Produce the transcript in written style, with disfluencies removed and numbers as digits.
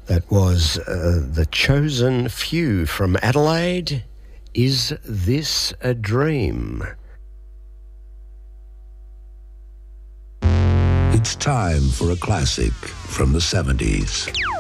That was The Chosen Few from Adelaide. Is This a Dream? It's time for a classic from the 70s.